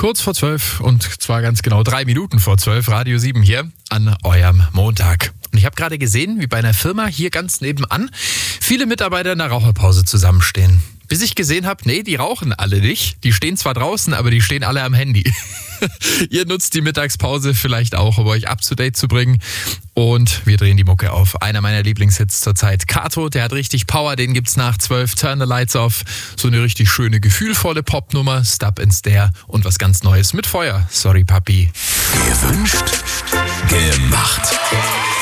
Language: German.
Kurz vor 12 und zwar ganz genau 3 Minuten vor 12, Radio 7 hier an eurem Montag. Und ich habe gerade gesehen, wie bei einer Firma hier ganz nebenan viele Mitarbeiter in der Raucherpause zusammenstehen. Bis ich gesehen habe, nee, die rauchen alle nicht. Die stehen zwar draußen, aber die stehen alle am Handy. Ihr nutzt die Mittagspause vielleicht auch, um euch up to date zu bringen. Und wir drehen die Mucke auf. Einer meiner Lieblingshits zurzeit. Kato, der hat richtig Power, den gibt's nach 12. Turn the Lights Off. So eine richtig schöne, gefühlvolle Popnummer. Stop and Stare und was ganz Neues mit Feuer. Sorry, Papi. Gewünscht, gemacht.